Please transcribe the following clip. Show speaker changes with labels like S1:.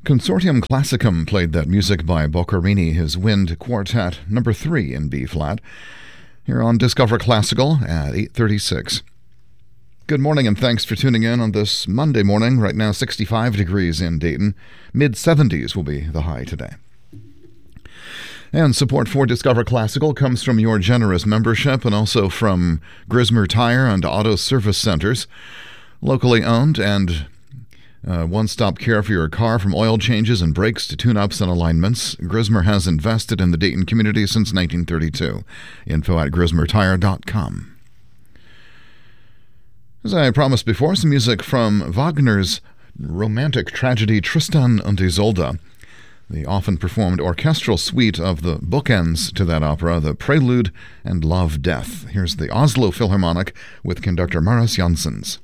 S1: Consortium Classicum played that music by Boccherini, his Wind Quartet, number 3 in B-flat, here on Discover Classical at 8:36. Good morning and thanks for tuning in on this Monday morning. Right now 65 degrees in Dayton. Mid-70s will be the high today. And support for Discover Classical comes from your generous membership and also from Grismer Tire and Auto Service Centers, locally owned and one-stop care for your car, from oil changes and brakes to tune-ups and alignments. Grismer has invested in the Dayton community since 1932. Info at grismertire.com. As I promised before, some music from Wagner's romantic tragedy Tristan und Isolde, the often performed orchestral suite of the bookends to that opera, the Prelude and Love Death. Here's the Oslo Philharmonic with conductor Maris Janssens.